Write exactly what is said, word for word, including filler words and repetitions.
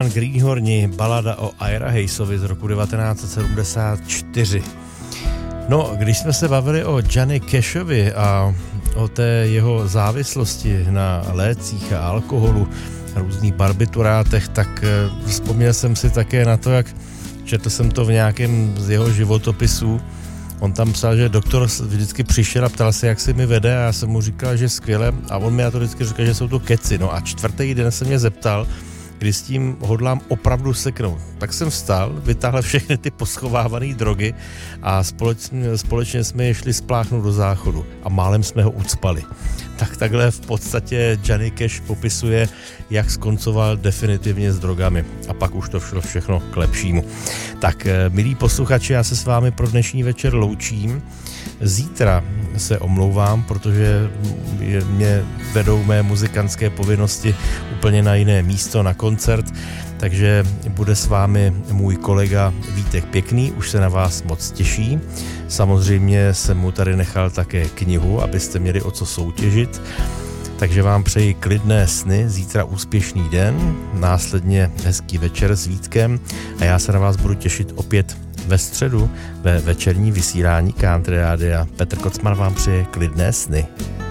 Greenhorni, balada o Ira Hayesovi z roku devatenáct set sedmdesát čtyři. No, když jsme se bavili o Johnny Cashovi a o té jeho závislosti na lécích a alkoholu, různých barbiturátech, tak vzpomněl jsem si také na to, jak četl jsem to v nějakém z jeho životopisů. On tam psal, že doktor vždycky přišel a ptal se, jak se mi vede, a já jsem mu říkal, že skvěle, a on mi na to vždycky říkal, že jsou to keci. No a čtvrtý den se mě zeptal, kdy s tím hodlám opravdu seknout. Tak jsem vstal, vytáhl všechny ty poschovávané drogy a společně, společně jsme je šli spláchnout do záchodu a málem jsme ho ucpali. Tak takhle v podstatě Johnny Cash popisuje, jak skoncoval definitivně s drogami. A pak už to šlo všechno k lepšímu. Tak, milí posluchači, já se s vámi pro dnešní večer loučím. Zítra se omlouvám, protože mě vedou mé muzikantské povinnosti úplně na jiné místo, na koncert, takže bude s vámi můj kolega Vítek Pěkný, už se na vás moc těší. Samozřejmě jsem mu tady nechal také knihu, abyste měli o co soutěžit, takže vám přeji klidné sny, zítra úspěšný den, následně hezký večer s Vítkem a já se na vás budu těšit opět ve středu ve večerní vysílání Country Rádia. Petr Kocman vám přeje klidné sny.